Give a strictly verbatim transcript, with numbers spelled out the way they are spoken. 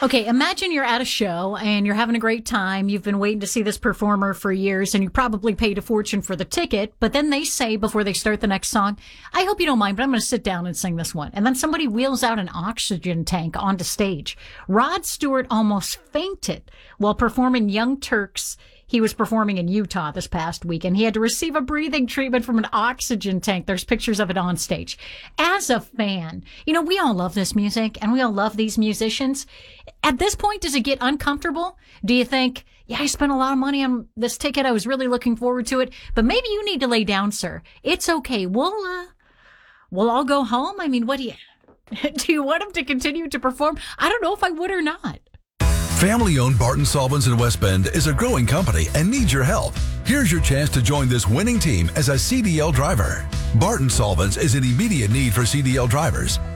Okay, imagine you're at a show and you're having a great time. You've been waiting to see this performer for years and you probably paid a fortune for the ticket. But then they say before they start the next song, I hope you don't mind, but I'm going to sit down and sing this one. And then somebody wheels out an oxygen tank onto stage. Rod Stewart almost fainted while performing Young Turks. He was performing in Utah this past week, and he had to receive a breathing treatment from an oxygen tank. There's pictures of it on stage. As a fan, you know, we all love this music, and we all love these musicians. At this point, does it get uncomfortable? Do you think, yeah, I spent a lot of money on this ticket. I was really looking forward to it, but maybe you need to lay down, sir. It's okay. We'll, uh, we'll all go home. I mean, what do you, do you want him to continue to perform? I don't know if I would or not. Family-owned Barton Solvents in West Bend is a growing company and needs your help. Here's your chance to join this winning team as a C D L driver. Barton Solvents is in immediate need for C D L drivers.